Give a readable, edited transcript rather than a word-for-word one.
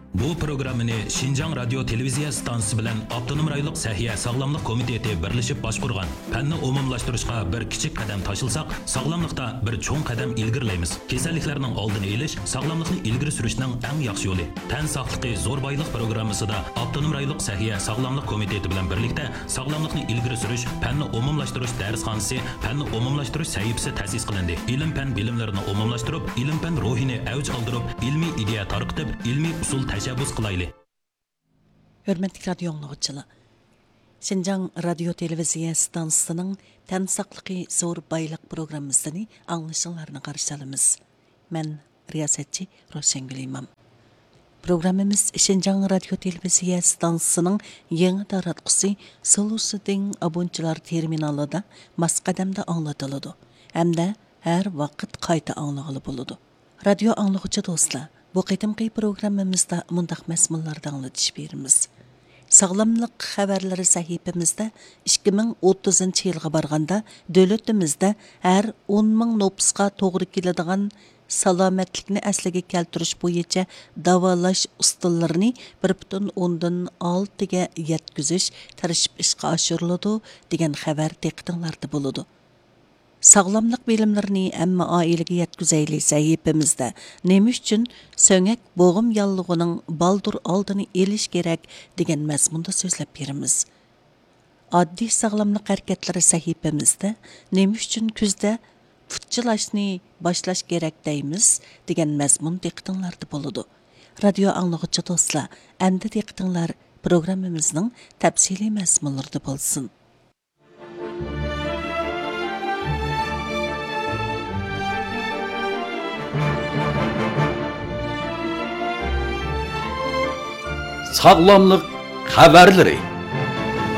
Bu programmani Şinjan Radyo Televiziya stansiyasi bilan Avtonom rayonluq Sahiya Sog'lomlik komiteti birlashib boshqurgan. Fanni umumlashtirishga bir kichik qadam tashilsak, sog'lomlikda bir cho'ng qadam ilgirlaymiz. Kasalliklarning oldini olish, sog'lomlikni ilgari surishning eng yaxshi yo'li. Tan sog'ligi zo'r boylik programmasida Avtonom rayonluq Sahiya Sog'lomlik komiteti bilan birlikda sog'lomlikni ilgari surish, fanni umumlashtirish darsxonasi, fanni umumlashtirish sahifasi ta'sis qilindi. Ilm-fan bilimlarini umumlashtirib, ilm-fan ruhini avj oldirib, ilmiy ideya tarqitib, ilmiy usul təşəbbüs qılaylı. Hörmətli radio dinləyicilər. Şinjan Radio Televiziya stansiyasının tən saqlığı zor baylıq proqramımızını anlaşıllarını qarşı alımız. Mən riyasətçi Roşengül İmam. Proqramımız Şinjan Radio Televiziya stansiyasının yeni taratqusi Solusidin abunçular terminalında masqadamda anlatılıdı. Hem de her vaqt qayta anlağılı buludu. Radio anlıqçı dostlar, bu qitimqi programmamizda mundaq məzmunlardan anlatış berimiz. Sağlamlıq xəbərləri səhifəmizdə 2030 yılğa barğanda dövlətimizdə hər 10 min nopusqa toğru keladigan salomatlikni asliga keltirish bo'yicha davolash usullarini 1.6 ga yetkazish tirishib ishga oshiriladi degan xabar diqqatinglarda bo'ladi. Sağlamlıq bilimlerini əmmə ailəyə yetküzəyli səhifəmizdə nemi üçün söngək boğum yallığının baldur aldını eliş gerek degen məzmunda sözləb berimiz. Addi sağlamlıq hərəkətləri səhifəmizdə nemi üçün küzdə futçılaşını başlaş gerek deyimiz degen məzmun diqqətinlərdə boludu. Radio anlıqçı dostlar, əmdə diqqətinlər proqramımızın təfsili məzmunlarda bolsun. Sağlamlık haberleri.